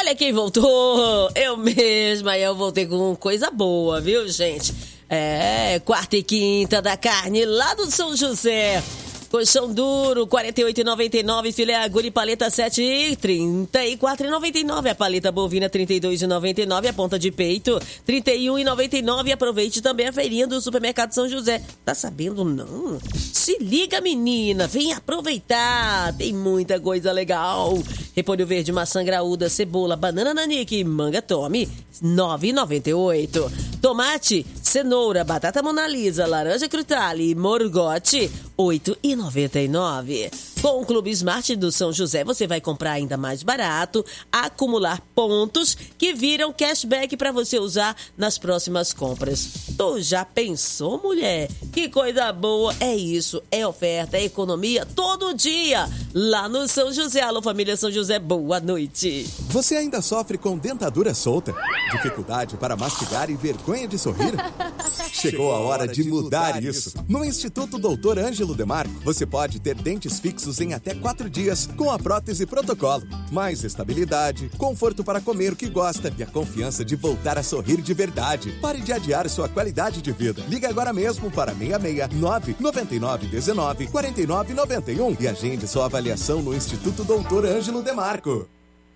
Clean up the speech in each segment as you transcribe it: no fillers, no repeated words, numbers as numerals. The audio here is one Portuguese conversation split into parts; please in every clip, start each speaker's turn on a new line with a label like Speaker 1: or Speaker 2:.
Speaker 1: Olha quem voltou! Eu mesma, eu voltei com coisa boa, viu, gente? Quarta e quinta da carne lá do São José. Colchão duro, R$ 48,99. Filé agulha e paleta 7,30. R$ 34,99. A paleta bovina, R$ 32,99. A ponta de peito, R$ 31,99. Aproveite também a feirinha do Supermercado São José. Tá sabendo, não? Se liga, menina. Vem aproveitar. Tem muita coisa legal. Repolho verde, maçã graúda, cebola, banana nanique, manga tome, R$ 9,98. Tomate, cenoura, batata monalisa, laranja crutale e morgote, R$ 8,99. Com o Clube Smart do São José, você vai comprar ainda mais barato, acumular pontos que viram cashback para você usar nas próximas compras. Tu já pensou, mulher? Que coisa boa! É isso, é oferta, é economia todo dia, lá no São José. Alô, família São José, boa noite.
Speaker 2: Você ainda sofre com dentadura solta? Dificuldade para mastigar e vergonha de sorrir? Chegou a hora de mudar isso. No Instituto Dr. Ângelo Demarco, você pode ter dentes fixos em até 4 dias com a prótese protocolo. Mais estabilidade, conforto para comer o que gosta e a confiança de voltar a sorrir de verdade. Pare de adiar sua qualidade de vida. Liga agora mesmo para 669 9919 4991 e agende sua avaliação no Instituto Dr. Ângelo Demarco.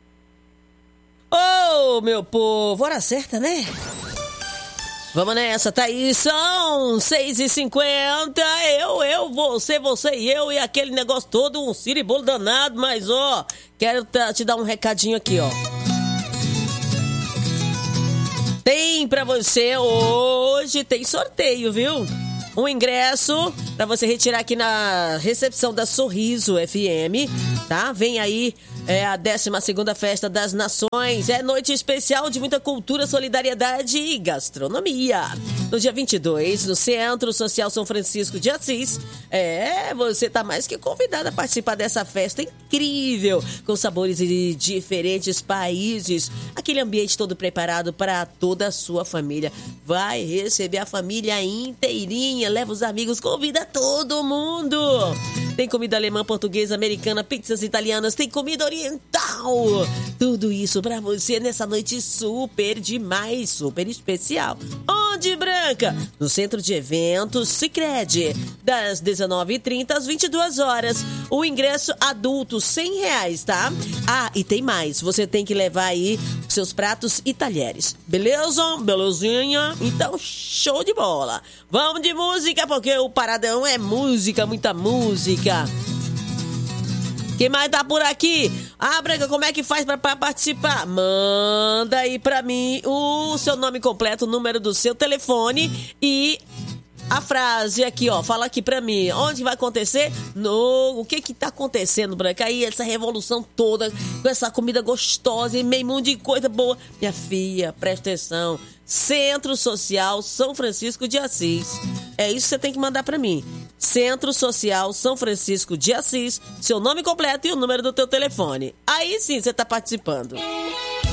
Speaker 1: Ô, meu povo, hora certa, né? Vamos nessa, Thaís, são 6h50, você e eu, e aquele negócio todo, um ciribolo danado, mas ó, quero te dar um recadinho aqui, ó. Tem pra você hoje, tem sorteio, viu? Um ingresso pra você retirar aqui na recepção da Sorriso FM, tá? Vem aí a 12ª Festa das Nações. É noite especial de muita cultura, solidariedade e gastronomia. No dia 22, no Centro Social São Francisco de Assis. Você tá mais que convidada a participar dessa festa incrível, com sabores de diferentes países. Aquele ambiente todo preparado para toda a sua família. Vai receber a família inteirinha, leva os amigos, convida todo mundo. Tem comida alemã, portuguesa, americana, pizzas italianas, tem comida oriental. Tudo isso pra você nessa noite super demais, super especial. Onde, Branca? No Centro de Eventos Sicredi, das 19h30 às 22 horas. O ingresso adulto, R$100, tá? Ah, e tem mais. Você tem que levar aí seus pratos e talheres. Beleza? Belezinha? Então, show de bola. Vamos de música, porque o paradão é música, muita música. Quem mais tá por aqui? Ah, Branca, como é que faz pra participar? Manda aí pra mim o seu nome completo, o número do seu telefone e a frase aqui, ó. Fala aqui pra mim. Onde vai acontecer? O que tá acontecendo, Branca? Aí essa revolução toda, com essa comida gostosa e meio mundo de coisa boa. Minha filha, presta atenção. Centro Social São Francisco de Assis. É isso que você tem que mandar pra mim. Centro Social São Francisco de Assis, seu nome completo e o número do teu telefone. Aí sim você tá participando.